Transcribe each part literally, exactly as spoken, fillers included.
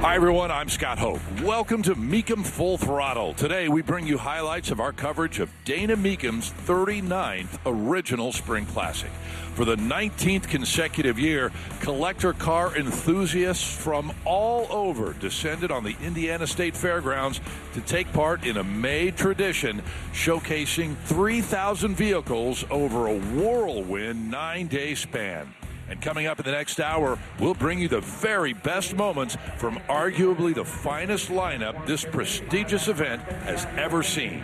Hi, everyone. I'm Scott Hope. Welcome to Mecum Full Throttle. Today, we bring you highlights of our coverage of Dana Mecum's thirty-ninth Original Spring Classic. For the nineteenth consecutive year, collector car enthusiasts from all over descended on the Indiana State Fairgrounds to take part in a May tradition showcasing three thousand vehicles over a whirlwind nine-day span. And coming up in the next hour, we'll bring you the very best moments from arguably the finest lineup this prestigious event has ever seen.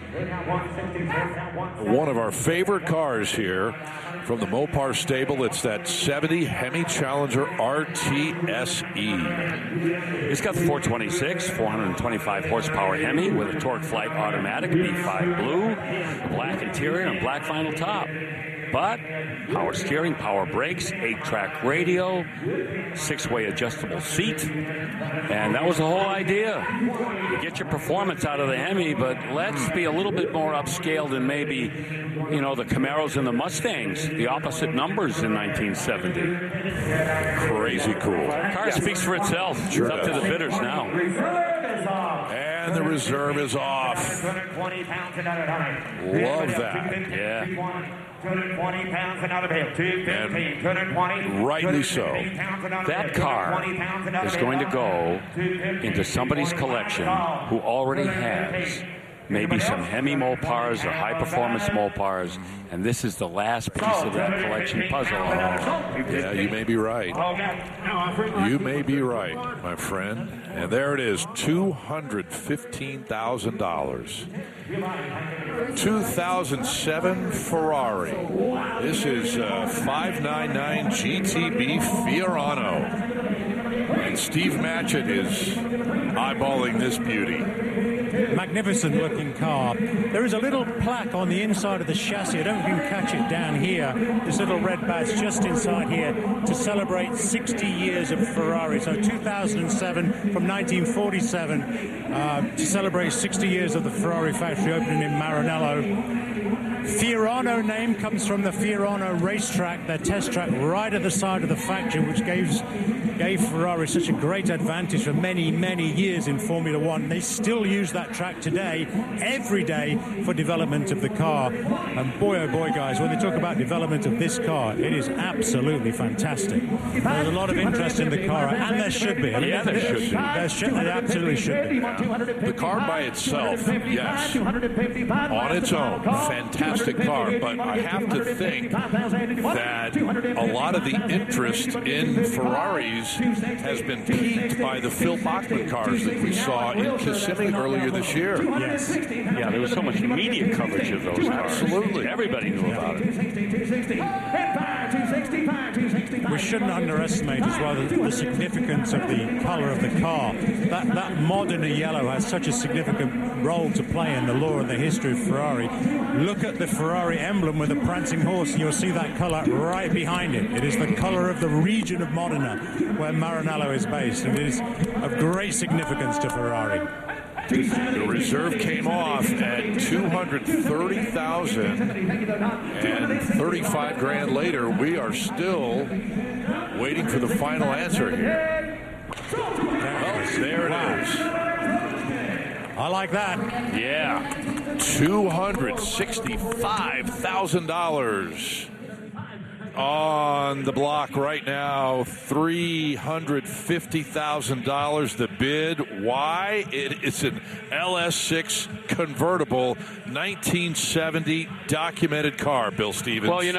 One of our favorite cars here from the Mopar stable, it's that seventy Hemi Challenger R T S E. It's got the four twenty-six, four hundred twenty-five horsepower Hemi with a Torque Flight automatic, B five blue, black interior, and black vinyl top. But power steering, power brakes, eight-track radio, six-way adjustable seat, and that was the whole idea. You get your performance out of the Hemi, but let's be a little bit more upscaled than maybe, you know, the Camaros and the Mustangs, the opposite numbers in nineteen seventy. Crazy cool. The car speaks for itself. Sure it's up does. to the bidders now. And the reserve is off. Love that. Yeah. And rightly so. That car is going to go into somebody's collection who already has maybe some Hemi Mopars or high-performance Mopars, and this is the last piece of that collection puzzle. Yeah, you may be right. You may be right, my friend. And there it is, two hundred fifteen thousand dollars. two thousand seven Ferrari. This is a five ninety-nine G T B Fiorano. And Steve Matchett is eyeballing this beauty. Magnificent looking car. There is a little plaque on the inside of the chassis. I don't know if you can catch it down here. This little red badge just inside here to celebrate sixty years of Ferrari. So two thousand seven from nineteen forty-seven uh, to celebrate sixty years of the Ferrari factory opening in Maranello. Fiorano name comes from the Fiorano racetrack, their test track right at the side of the factory, which gave, gave Ferrari such a great advantage for many, many years in Formula One. They still use that track today, every day, for development of the car. And boy, oh boy, guys, when they talk about development of this car, it is absolutely fantastic. There's a lot of interest in the car, and there should be. I mean, Yeah, there should be. There, should, there absolutely should be. The car by itself, yes, on its own, fantastic car, but I have to think that a lot of the interest in Ferraris has been piqued by the Phil Bachmann cars that we saw in Kissimmee earlier this year. Yes. Yeah, there was so much media coverage of those cars. Absolutely. Everybody knew about it. We shouldn't underestimate as well the, the significance of the color of the car. That that Modena yellow has such a significant role to play in the lore and the history of Ferrari. Look at the Ferrari emblem with a prancing horse, and you'll see that color right behind it. It is the color of the region of Modena, where Maranello is based, and it is of great significance to Ferrari. The reserve came off at two hundred thirty thousand dollars, and thirty-five grand later, we are still waiting for the final answer here. Well, there it is. I like that. Yeah. two hundred sixty-five thousand dollars on the block right now. three hundred fifty thousand dollars the bid. Why? It, it's an L S six convertible nineteen seventy documented car, Bill Stevens. Well, you know.